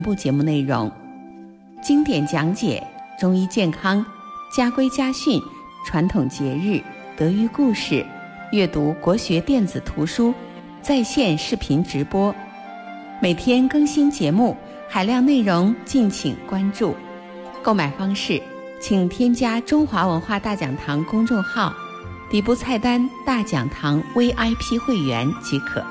部节目内容，经典讲解、中医健康、家规家训、传统节日、德育故事、阅读国学电子图书、在线视频直播，每天更新节目，海量内容敬请关注。购买方式，请添加中华文化大讲堂公众号，底部菜单大讲堂 VIP 会员即可。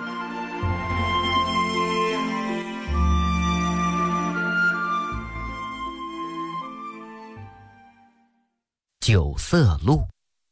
九色鹿。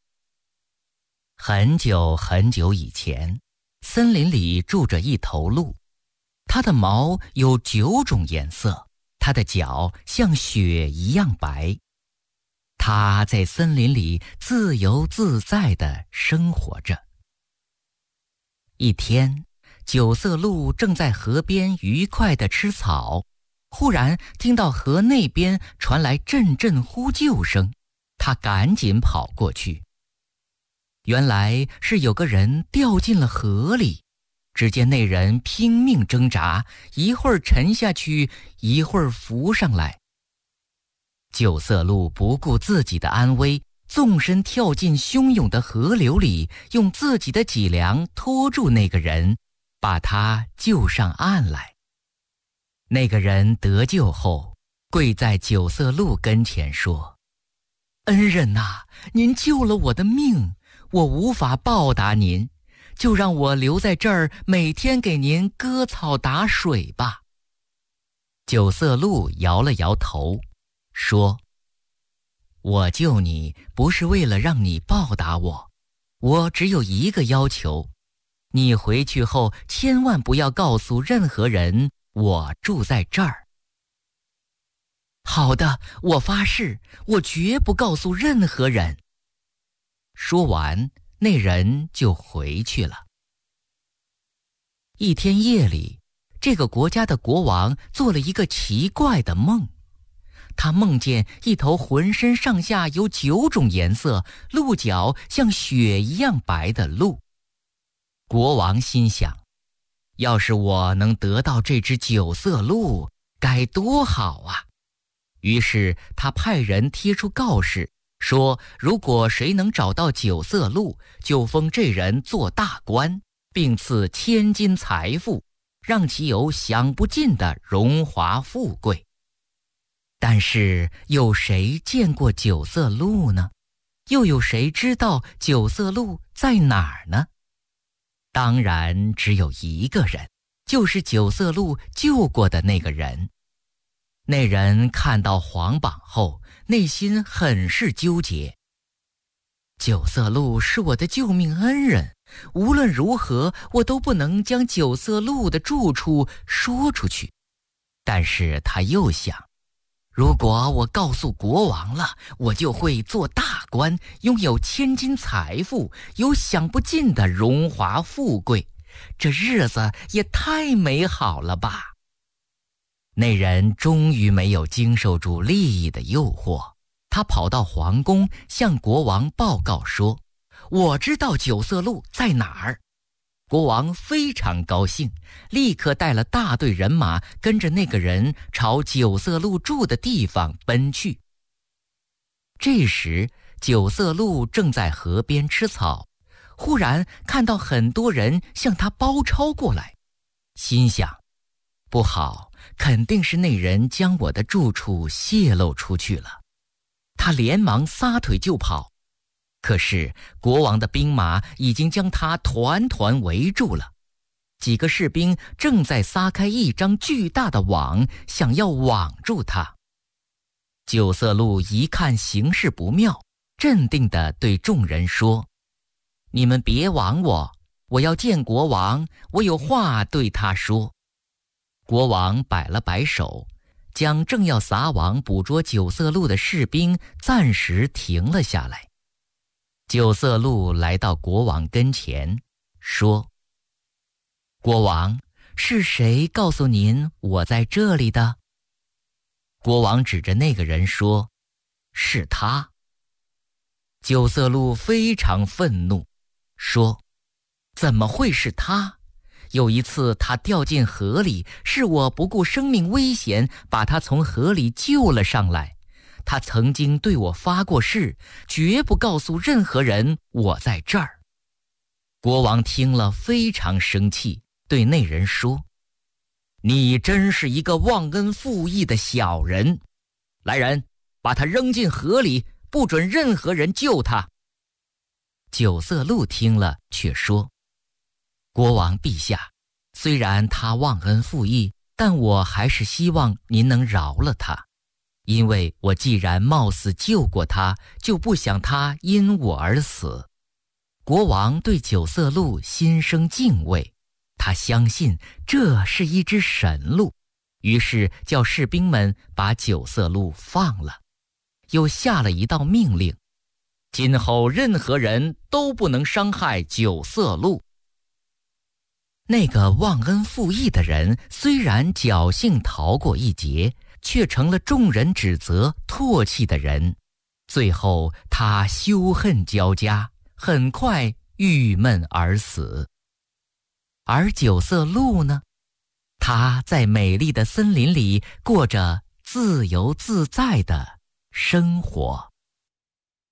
很久很久以前，森林里住着一头鹿，它的毛有9种颜色，它的脚像雪一样白。它在森林里自由自在地生活着。一天，九色鹿正在河边愉快地吃草，忽然听到河那边传来阵阵呼救声。他赶紧跑过去，原来是有个人掉进了河里。只见那人拼命挣扎，一会儿沉下去，一会儿浮上来。九色鹿不顾自己的安危，纵身跳进汹涌的河流里，用自己的脊梁拖住那个人，把他救上岸来。那个人得救后，跪在九色鹿跟前说：恩人呐，您救了我的命，我无法报答您，就让我留在这儿，每天给您割草打水吧。九色鹿摇了摇头，说：我救你不是为了让你报答我，我只有一个要求，你回去后千万不要告诉任何人我住在这儿。好的，我发誓，我绝不告诉任何人。说完，那人就回去了。一天夜里，这个国家的国王做了一个奇怪的梦。他梦见一头浑身上下有9种颜色、鹿角像雪一样白的鹿。国王心想，要是我能得到这只九色鹿，该多好啊！于是他派人贴出告示，说如果谁能找到九色鹿，就封这人做大官，并赐千金财富，让其有享不尽的荣华富贵。但是有谁见过九色鹿呢？又有谁知道九色鹿在哪儿呢？当然只有一个人，就是九色鹿救过的那个人。那人看到皇榜后，内心很是纠结。九色鹿是我的救命恩人，无论如何我都不能将九色鹿的住处说出去。但是他又想，如果我告诉国王了，我就会做大官，拥有千金财富，有享不尽的荣华富贵，这日子也太美好了吧。那人终于没有经受住利益的诱惑，他跑到皇宫向国王报告说：我知道九色鹿在哪儿。国王非常高兴，立刻带了大队人马，跟着那个人朝九色鹿住的地方奔去。这时，九色鹿正在河边吃草，忽然看到很多人向他包抄过来，心想：不好，肯定是那人将我的住处泄露出去了。他连忙撒腿就跑，可是国王的兵马已经将他团团围住了。几个士兵正在撒开一张巨大的网，想要网住他。九色鹿一看形势不妙，镇定地对众人说：你们别网我，我要见国王，我有话对他说。国王摆了摆手，将正要撒网捕捉九色鹿的士兵暂时停了下来。九色鹿来到国王跟前，说：国王，是谁告诉您我在这里的？国王指着那个人说：是他。九色鹿非常愤怒，说：怎么会是他？ 有一次他掉进河里，是我不顾生命危险把他从河里救了上来。他曾经对我发过誓，绝不告诉任何人我在这儿。国王听了非常生气，对那人说：你真是一个忘恩负义的小人！来人，把他扔进河里，不准任何人救他。九色鹿听了却说：国王陛下，虽然他忘恩负义，但我还是希望您能饶了他，因为我既然冒死救过他，就不想他因我而死。国王对九色鹿心生敬畏，他相信这是一只神鹿，于是叫士兵们把九色鹿放了，又下了一道命令：今后任何人都不能伤害九色鹿。那个忘恩负义的人虽然侥幸逃过一劫，却成了众人指责唾弃的人。最后他羞恨交加，很快郁闷而死。而九色鹿呢？它在美丽的森林里过着自由自在的生活。